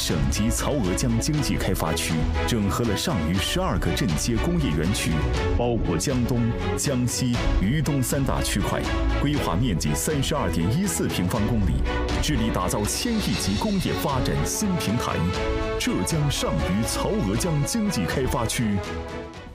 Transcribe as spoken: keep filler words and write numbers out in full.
省级曹娥江经济开发区整合了上虞十二个镇街工业园区，包括江东、江西、渝东三大区块，规划面积三十二点一四平方公里，致力打造千亿级工业发展新平台。浙江上虞曹娥江经济开发区。